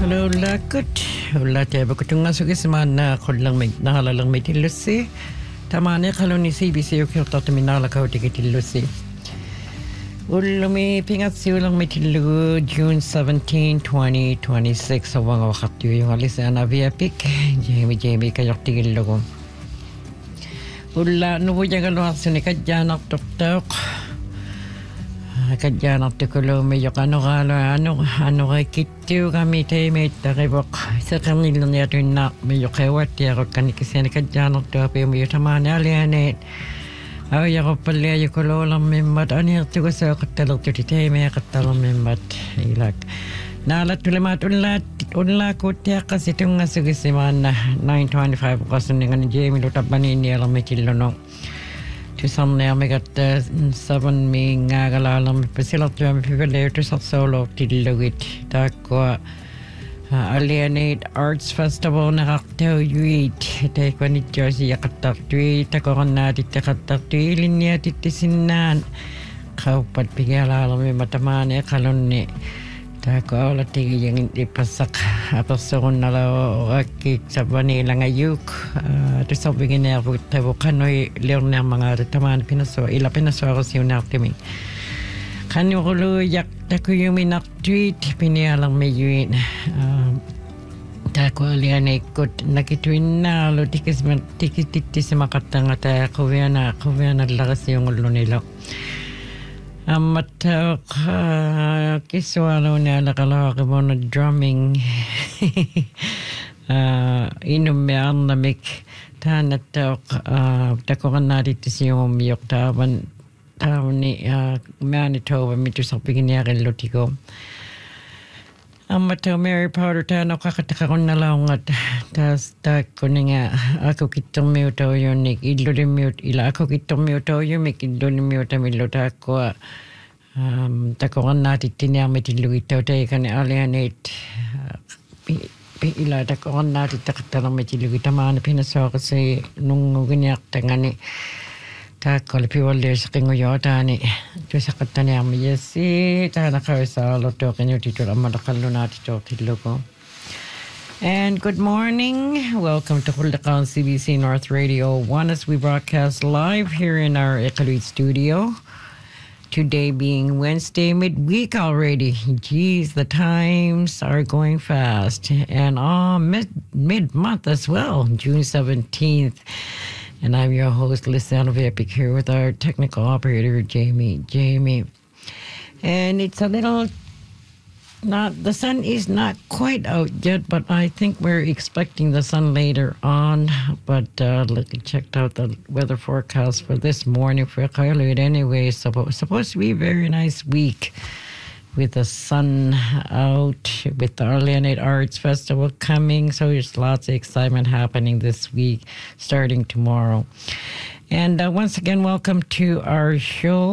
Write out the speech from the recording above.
Lola good. Lola tayo kutunga sugisman na kulang may nahalalang may tilusi. Tama na kaloni CBC yung kirta minala ka uti kitilusi. Ulumi pingat si ulang may tilu June 17, 2026 sa wang wakatyo yung alisa na via pic. Jamie kayok tigil logo. Ula nubo jaga luar sini kajanak tok. Kajanak tikulo medyo ano kay kitiu kami tayo may takibok sa kanila niya ito na medyo kawat yako kanikisya ni kajanak to api medyo tamaan alianit ay ako pala yung kulo lang membat ano ito ko sa katalog to tayo may katalog membat ilag nalat tulimat unla ko tiya kasi itong nga sugisiman na 9:25 kasi nga ni Jamie lutapanin niya lang may kilonong to some now me got 7 me ngagalalam pasilat to me people there to solo tilugit takwa alienate arts festival na kaktaw yuit tay ko ni Jersey yakatak tuit ako na titakatak tuilin niya titisinan kaupat pigalalam me matamane kalon ni tako ala tigi yang ipasak apa soon na lao akik sa vanila ngayuk to sa bigin na tabo kanoy leon na mga taman pinaso ako siyo na kami kanyo kulo yak tako yung minak tweet pinialang mayuin tako alian ikot nakituin na lo tikis makatang at kuwiana lakas yung ulo nila Amatak kiswalo na nakalawa ko mo na drumming inumian namik tanatak takukan natin yung umiyok taon ni Manitoba mito sa piginiakin lutiko Amatak Mary Potter tayo kakataka ko na lang at tas ko na nga ako kitong miuto yun ilo rin miut ila ako kitong miuto yun ilo rin miuto milota ko takukan natin tiniyamit ilo ito tayo ka ni alianit ila takukan natin takatarang mit ilo ito mga pinaso kasi nung ganyak tangani Takol piwalder sa kingoyota ni sa katanya mo yesi ta nakawisa loto kanyo tito amalakalo na tito tiloko. And good morning. Welcome to Huldakan CBC North Radio 1 as we broadcast live here in our Iqaluit studio. Today being Wednesday midweek already. Geez, the times are going fast. And mid-month as well, June 17th. And I'm your host, Lisa Epic, here with our technical operator, Jamie. And it's a little, the sun is not quite out yet, but I think we're expecting the sun later on. But look, I checked out the weather forecast for this morning for Iqaluit anyway. Supposed to be a very nice week with the sun out, with the Arleonate Arts Festival coming. So there's lots of excitement happening this week, starting tomorrow. And once again, welcome to our show.